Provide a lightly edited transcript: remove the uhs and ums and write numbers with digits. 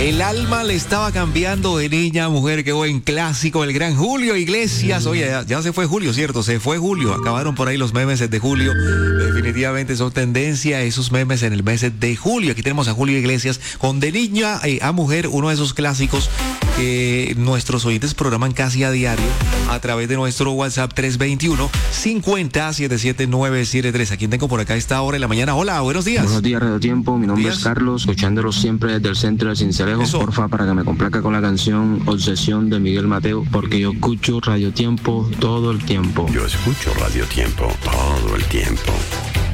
El alma le estaba cambiando de niña a mujer. Qué buen clásico, el gran Julio Iglesias. Oye, ya se fue Julio, ¿cierto? Se fue Julio. Acabaron por ahí los memes de julio. Definitivamente son tendencia esos memes en el mes de julio. Aquí tenemos a Julio Iglesias con de niña a mujer, uno de esos clásicos que nuestros oyentes programan casi a diario a través de nuestro WhatsApp 321-50-77973. ¿A quién tengo por acá a esta hora de la mañana? Hola, buenos días. Buenos días, Radio Tiempo. Mi nombre es Carlos, escuchándolo siempre desde el centro de Cincelejo. Eso. Porfa, para que me complaca con la canción Obsesión de Miguel Mateo, porque yo escucho Radio Tiempo todo el tiempo. Yo escucho Radio Tiempo todo el tiempo.